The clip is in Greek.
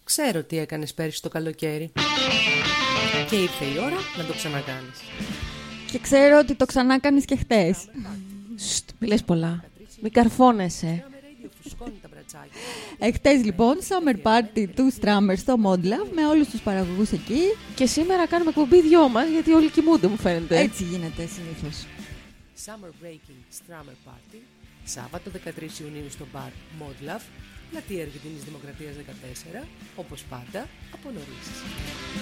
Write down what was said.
Ξέρω τι έκανες πέρυσι το καλοκαίρι. Και ήρθε η ώρα να το ξανακάνεις. Και ξέρω ότι το ξανά κάνεις και χτες. Μη λες πολλά. Μην καρφώνεσαι. Χτες λοιπόν, summer party του Strammer στο Modlove με όλους τους παραγωγούς εκεί. Και σήμερα κάνουμε εκπομπή δυο μας, γιατί όλοι κοιμούνται μου φαίνεται. Έτσι γίνεται συνήθως. Summer Breaking Strammer Party, Σάββατο 13 Ιουνίου στο μπαρ Modlove, πλατεία Αργεντινής Δημοκρατίας 14, όπως πάντα, από νωρίς.